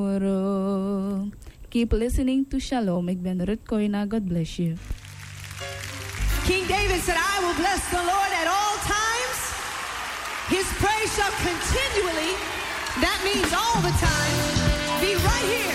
Keep listening to Shalom. Ik ben Ruth Koina. God bless you. King David said, I will bless the Lord at all times. His praise shall continually, that means all the time, be right here